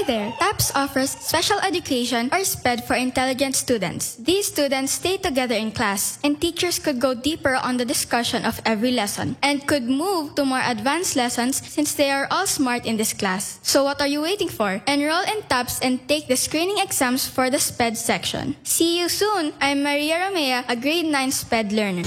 there! TAPS offers special education or SPED for intelligent students. These students stay together in class, and teachers could go deeper on the discussion of every lesson and could move to more advanced lessons since they are all smart in this class. So what are you waiting for? Enroll in TAPS and take the screening exams for the SPED section. See you soon! I'm Maria Romea, a grade 9 SPED learner.